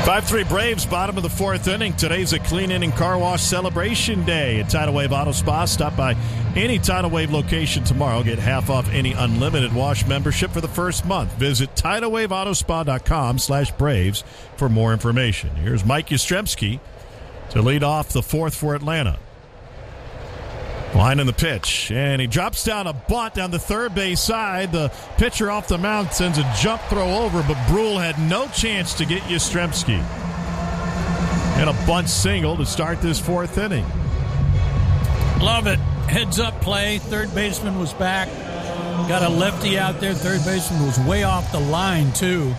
5-3 Braves, bottom of the fourth inning. Today's a clean inning car wash celebration day at Tidal Wave Auto Spa. Stop by any Tidal Wave location tomorrow. Get half off any unlimited wash membership for the first month. Visit TidalWaveAutoSpa.com/Braves for more information. Here's Mike Yastrzemski to lead off the fourth for Atlanta. Line in the pitch, and he drops down a bunt down the third base side. The pitcher off the mound sends a jump throw over, but Brule had no chance to get Yastrzemski. And a bunt single to start this fourth inning. Love it. Heads up play. Third baseman was back. Got a lefty out there. Third baseman was way off the line, too.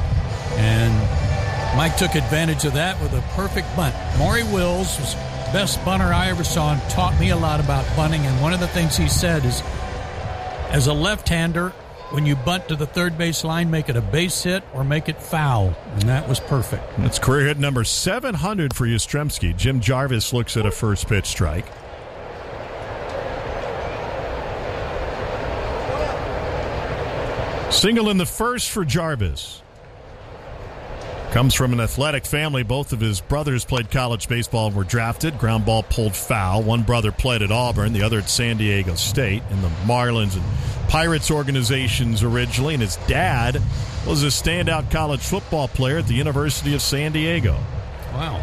And Mike took advantage of that with a perfect bunt. Maury Wills was best bunter I ever saw and taught me a lot about bunting. And one of the things he said is, as a left-hander, when you bunt to the third base line, make it a base hit or make it foul. And that was perfect. That's career hit number 700 for Yastrzemski. Jim Jarvis looks at a first pitch strike. Single in the first for Jarvis. Comes from an athletic family. Both of his brothers played college baseball and were drafted. Ground ball pulled foul. One brother played at Auburn, the other at San Diego State in the Marlins and Pirates organizations originally. And his dad was a standout college football player at the University of San Diego. Wow.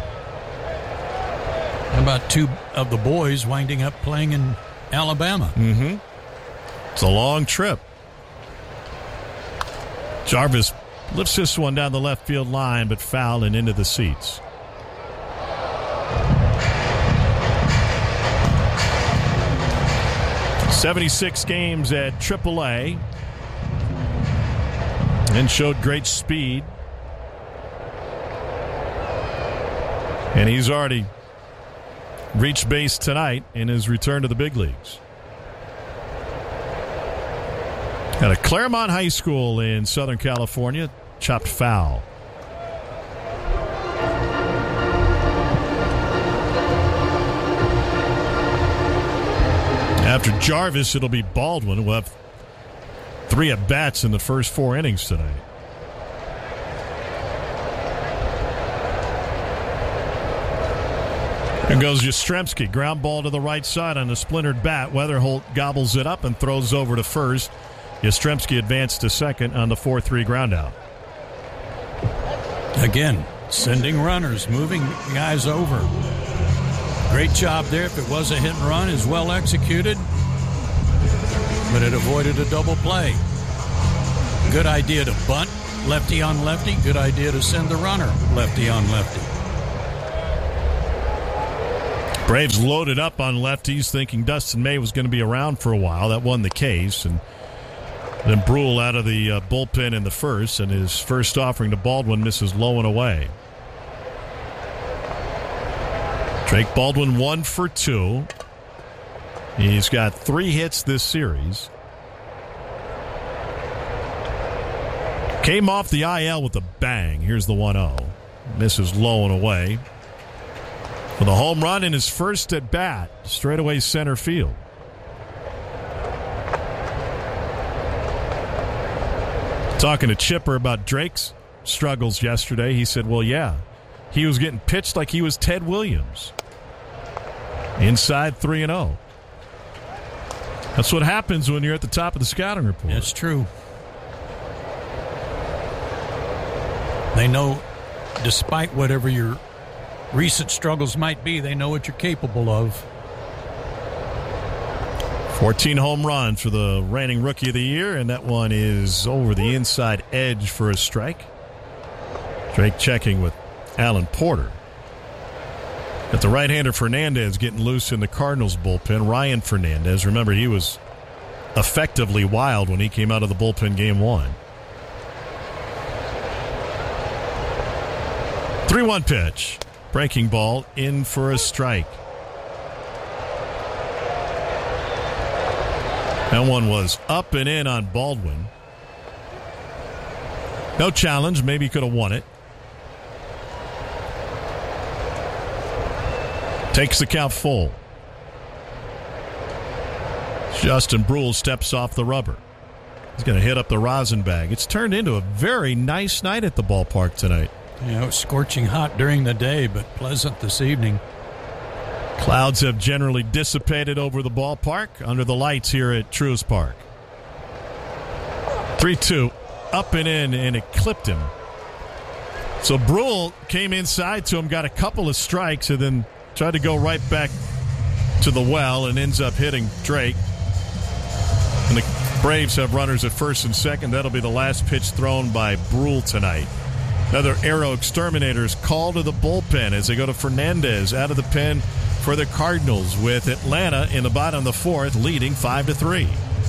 How about two of the boys winding up playing in Alabama? Mm-hmm. It's a long trip. Jarvis lifts this one down the left field line, but foul and into the seats. "76 games at AAA and showed great speed. And he's already reached base tonight in his return to the big leagues. At a Claremont High School in Southern California, chopped foul. After Jarvis, it'll be Baldwin. We'll have 3 at-bats in the first 4 innings tonight. Here goes Yastrzemski. Ground ball to the right side on a splintered bat. Weatherholt gobbles it up and throws over to first. Yastrzemski advanced to second on the 4-3 groundout. Again, sending runners, moving guys over. Great job there. If it was a hit and run, is well executed, but it avoided a double play. Good idea to bunt lefty on lefty. Good idea to send the runner lefty on lefty. Braves loaded up on lefties, thinking Dustin May was going to be around for a while. That won the case, and then Brule out of the bullpen in the first, and his first offering to Baldwin misses low and away. Drake Baldwin 1 for 2. He's got 3 hits this series. Came off the IL with a bang. Here's the 1-0. Misses low and away. With a home run in his first at bat, straightaway center field. Talking to Chipper about Drake's struggles yesterday, he said, well, yeah, he was getting pitched like he was Ted Williams. Inside 3-0. That's what happens when you're at the top of the scouting report. That's true. They know, despite whatever your recent struggles might be, they know what you're capable of. 14 home runs for the reigning Rookie of the Year, and that one is over the inside edge for a strike. Drake checking with Alan Porter. At the right-hander, Fernandez getting loose in the Cardinals bullpen. Ryan Fernandez, remember, he was effectively wild when he came out of the bullpen game 1. 3-1 pitch. Breaking ball in for a strike. That one was up and in on Baldwin. No challenge. Maybe he could have won it. Takes the count full. Justin Brule steps off the rubber. He's going to hit up the rosin bag. It's turned into a very nice night at the ballpark tonight. You know, scorching hot during the day, but pleasant this evening. Clouds have generally dissipated over the ballpark under the lights here at Truist Park. 3-2, up and in, and it clipped him. So Brule came inside to him, got a couple of strikes, and then tried to go right back to the well and ends up hitting Drake. And the Braves have runners at first and second. That'll be the last pitch thrown by Brule tonight. Another Aero Exterminators call to the bullpen as they go to Fernandez out of the pen for the Cardinals, with Atlanta in the bottom of the fourth leading 5-3.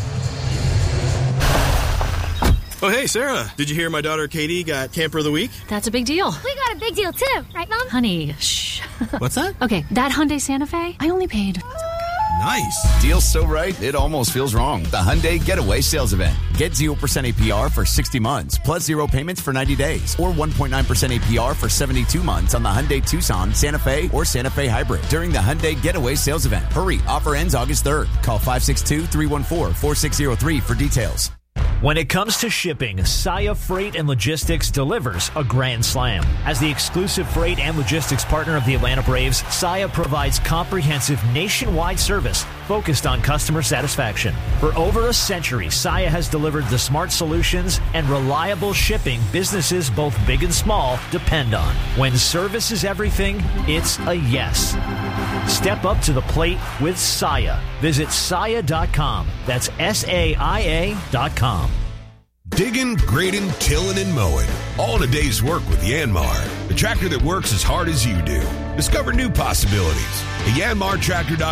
Oh, hey, Sarah, did you hear my daughter Katie got Camper of the Week? That's a big deal. We got a big deal, too. Right, Mom? Honey, shh. What's that? Okay, that Hyundai Santa Fe, I only paid... Nice. Deal's so right, it almost feels wrong. The Hyundai Getaway Sales Event. Get 0% APR for 60 months, plus 0 payments for 90 days, or 1.9% APR for 72 months on the Hyundai Tucson, Santa Fe, or Santa Fe Hybrid during the Hyundai Getaway Sales Event. Hurry, offer ends August 3rd. Call 562-314-4603 for details. When it comes to shipping, Saia Freight and Logistics delivers a grand slam. As the exclusive freight and logistics partner of the Atlanta Braves, Saia provides comprehensive nationwide service focused on customer satisfaction. For over a century, Saia has delivered the smart solutions and reliable shipping businesses both big and small depend on. When service is everything, it's a yes. Step up to the plate with Saia. Visit Saia.com. That's SAIA.com. Digging, grading, tilling, and mowing. All in a day's work with Yanmar, the tractor that works as hard as you do. Discover new possibilities at yanmartractor.com.